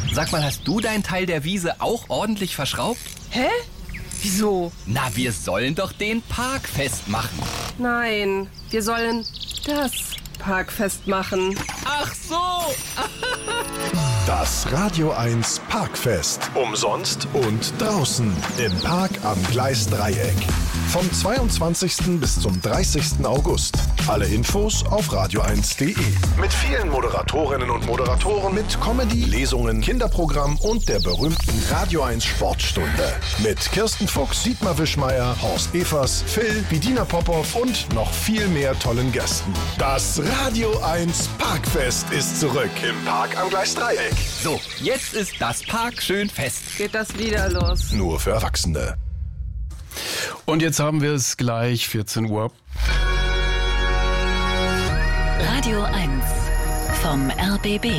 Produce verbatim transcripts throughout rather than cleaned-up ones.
Sag mal, hast du deinen Teil der Wiese auch ordentlich verschraubt? Hä? Wieso? Na, wir sollen doch den Park festmachen. Nein, wir sollen das Park festmachen. Ach so! Das Radio eins Parkfest. Umsonst und draußen im Park am Gleisdreieck. Vom zweiundzwanzigsten bis zum dreißigsten August. Alle Infos auf radio eins punkt de. Mit vielen Moderatorinnen und Moderatoren, mit Comedy, Lesungen, Kinderprogramm und der berühmten Radio eins Sportstunde. Mit Kirsten Fuchs, Dietmar Wischmeier, Horst Evers, Phil, Bedina Popov und noch viel mehr tollen Gästen. Das Radio eins Parkfest ist zurück im Park am Gleisdreieck. So, jetzt ist das Park schön fest. Geht das wieder los? Nur für Erwachsene. Und jetzt haben wir es gleich, vierzehn Uhr. Radio eins vom R B B.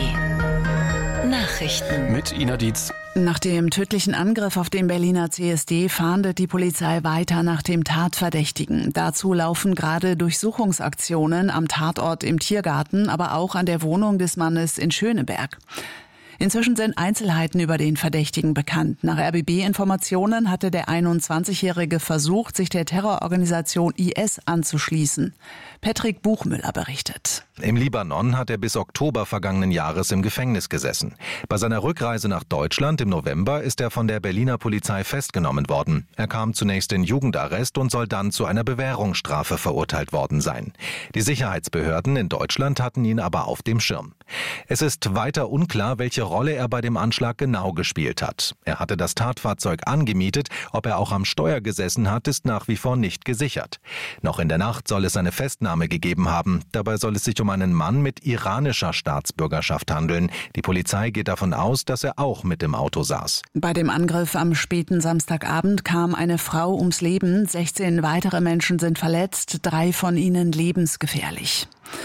Nachrichten. Mit Ina Dietz. Nach dem tödlichen Angriff auf den Berliner C S D fahndet die Polizei weiter nach dem Tatverdächtigen. Dazu laufen gerade Durchsuchungsaktionen am Tatort im Tiergarten, aber auch an der Wohnung des Mannes in Schöneberg. Inzwischen sind Einzelheiten über den Verdächtigen bekannt. Nach R B B-Informationen hatte der einundzwanzigjährige versucht, sich der Terrororganisation I S anzuschließen. Patrick Buchmüller berichtet. Im Libanon hat er bis Oktober vergangenen Jahres im Gefängnis gesessen. Bei seiner Rückreise nach Deutschland im November ist er von der Berliner Polizei festgenommen worden. Er kam zunächst in Jugendarrest und soll dann zu einer Bewährungsstrafe verurteilt worden sein. Die Sicherheitsbehörden in Deutschland hatten ihn aber auf dem Schirm. Es ist weiter unklar, welche Rolle er bei dem Anschlag genau gespielt hat. Er hatte das Tatfahrzeug angemietet, ob er auch am Steuer gesessen hat, ist nach wie vor nicht gesichert. Noch in der Nacht soll es eine Festnahme gegeben haben. Dabei soll es sich um einen Mann mit iranischer Staatsbürgerschaft handeln. Die Polizei geht davon aus, dass er auch mit im Auto saß. Bei dem Angriff am späten Samstagabend kam eine Frau ums Leben. sechzehn weitere Menschen sind verletzt, drei von ihnen lebensgefährlich.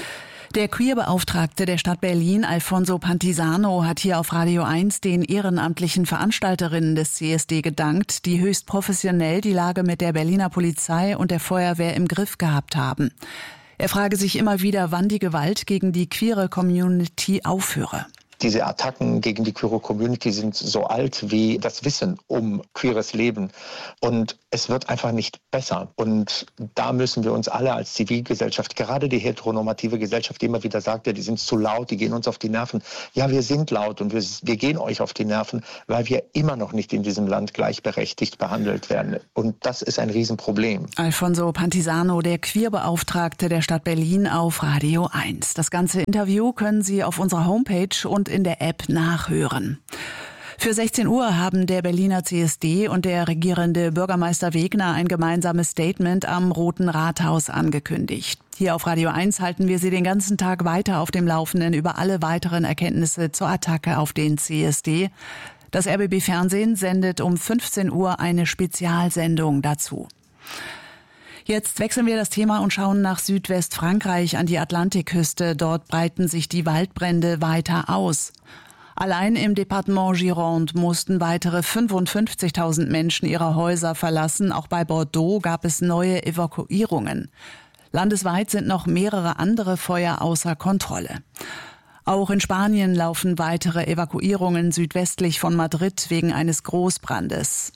Der Queerbeauftragte der Stadt Berlin, Alfonso Pantisano, hat hier auf Radio eins den ehrenamtlichen Veranstalterinnen des C S D gedankt, die höchst professionell die Lage mit der Berliner Polizei und der Feuerwehr im Griff gehabt haben. Er frage sich immer wieder, wann die Gewalt gegen die queere Community aufhöre. Diese Attacken gegen die queere Community sind so alt wie das Wissen um queeres Leben. Und es wird einfach nicht besser. Und da müssen wir uns alle als Zivilgesellschaft, gerade die heteronormative Gesellschaft, die immer wieder sagt, ja, die sind zu laut, die gehen uns auf die Nerven. Ja, wir sind laut und wir, wir gehen euch auf die Nerven, weil wir immer noch nicht in diesem Land gleichberechtigt behandelt werden. Und das ist ein Riesenproblem. Alfonso Pantisano, der Queerbeauftragte der Stadt Berlin, auf Radio eins. Das ganze Interview können Sie auf unserer Homepage und in der App nachhören. Für sechzehn Uhr haben der Berliner C S D und der regierende Bürgermeister Wegner ein gemeinsames Statement am Roten Rathaus angekündigt. Hier auf Radio eins halten wir Sie den ganzen Tag weiter auf dem Laufenden über alle weiteren Erkenntnisse zur Attacke auf den C S D. Das R B B Fernsehen sendet um fünfzehn Uhr eine Spezialsendung dazu. Jetzt wechseln wir das Thema und schauen nach Südwestfrankreich an die Atlantikküste. Dort breiten sich die Waldbrände weiter aus. Allein im Departement Gironde mussten weitere fünfundfünfzigtausend Menschen ihre Häuser verlassen. Auch bei Bordeaux gab es neue Evakuierungen. Landesweit sind noch mehrere andere Feuer außer Kontrolle. Auch in Spanien laufen weitere Evakuierungen südwestlich von Madrid wegen eines Großbrandes.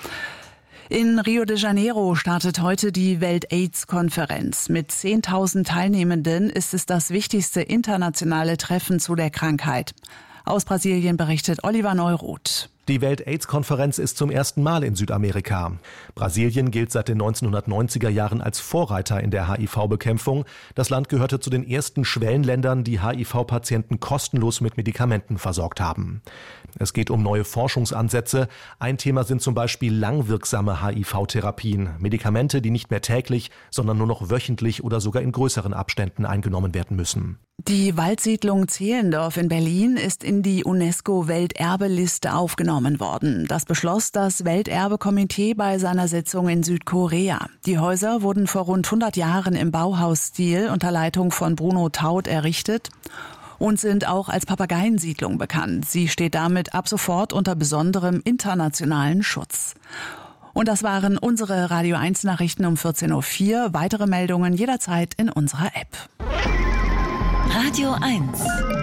In Rio de Janeiro startet heute die Welt-AIDS-Konferenz. Mit zehntausend Teilnehmenden ist es das wichtigste internationale Treffen zu der Krankheit. Aus Brasilien berichtet Oliver Neuroth. Die Welt-AIDS-Konferenz ist zum ersten Mal in Südamerika. Brasilien gilt seit den neunzehnhundertneunziger Jahren als Vorreiter in der H I V-Bekämpfung. Das Land gehörte zu den ersten Schwellenländern, die H I V-Patienten kostenlos mit Medikamenten versorgt haben. Es geht um neue Forschungsansätze. Ein Thema sind zum Beispiel langwirksame H I V-Therapien. Medikamente, die nicht mehr täglich, sondern nur noch wöchentlich oder sogar in größeren Abständen eingenommen werden müssen. Die Waldsiedlung Zehlendorf in Berlin ist in die UNESCO-Welterbeliste aufgenommen worden. Das beschloss das Welterbekomitee bei seiner Sitzung in Südkorea. Die Häuser wurden vor rund hundert Jahren im Bauhausstil unter Leitung von Bruno Taut errichtet und sind auch als Papageiensiedlung bekannt. Sie steht damit ab sofort unter besonderem internationalen Schutz. Und das waren unsere Radio eins Nachrichten um vierzehn Uhr vier. Weitere Meldungen jederzeit in unserer App. Radio eins.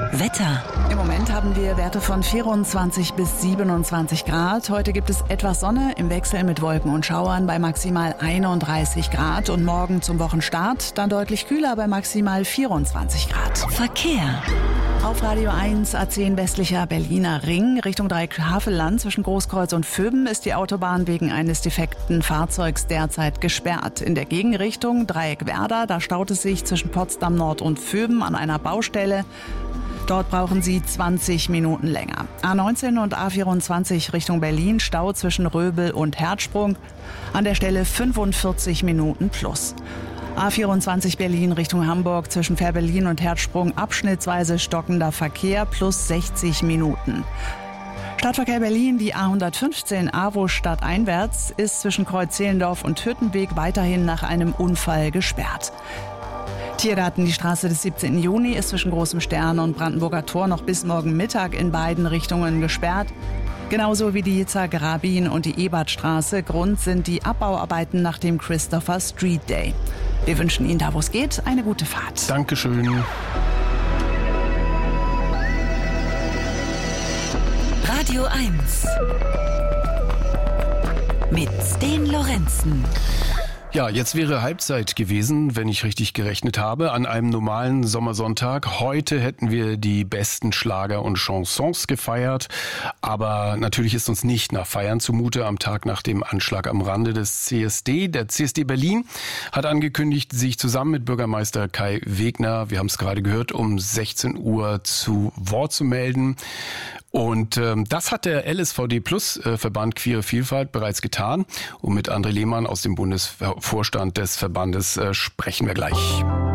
Wetter. Im Moment haben wir Werte von vierundzwanzig bis siebenundzwanzig Grad. Heute gibt es etwas Sonne im Wechsel mit Wolken und Schauern bei maximal einunddreißig Grad. Und morgen zum Wochenstart dann deutlich kühler bei maximal vierundzwanzig Grad. Verkehr. Auf Radio eins A zehn westlicher Berliner Ring Richtung Dreieck Havelland zwischen Großkreuz und Vöben ist die Autobahn wegen eines defekten Fahrzeugs derzeit gesperrt. In der Gegenrichtung Dreieck Werder, da staut es sich zwischen Potsdam Nord und Vöben an einer Baustelle. Dort brauchen Sie zwanzig Minuten länger. A neunzehn und A vierundzwanzig Richtung Berlin, Stau zwischen Röbel und Herzsprung. An der Stelle fünfundvierzig Minuten plus. A vierundzwanzig Berlin Richtung Hamburg zwischen Fährberlin und Herzsprung abschnittsweise stockender Verkehr plus sechzig Minuten. Stadtverkehr Berlin, die A hundertfünfzehn AWO stadteinwärts ist zwischen Kreuz-Zehlendorf und Hüttenweg weiterhin nach einem Unfall gesperrt. Tiergarten, die Straße des siebzehnten Juni ist zwischen Großem Stern und Brandenburger Tor noch bis morgen Mittag in beiden Richtungen gesperrt. Genauso wie die Zagrabin und die Ebertstraße. Grund sind die Abbauarbeiten nach dem Christopher Street Day. Wir wünschen Ihnen da, wo es geht, eine gute Fahrt. Dankeschön. Radio eins. Mit Sten Lorenzen. Ja, jetzt wäre Halbzeit gewesen, wenn ich richtig gerechnet habe, an einem normalen Sommersonntag. Heute hätten wir die besten Schlager und Chansons gefeiert, aber natürlich ist uns nicht nach Feiern zumute am Tag nach dem Anschlag am Rande des C S D. Der C S D Berlin hat angekündigt, sich zusammen mit Bürgermeister Kai Wegner, wir haben es gerade gehört, um sechzehn Uhr zu Wort zu melden. Und ähm, das hat der L S V D Plus äh, Verband Queere Vielfalt bereits getan. Und mit André Lehmann aus dem Bundesvorstand des Verbandes äh, sprechen wir gleich.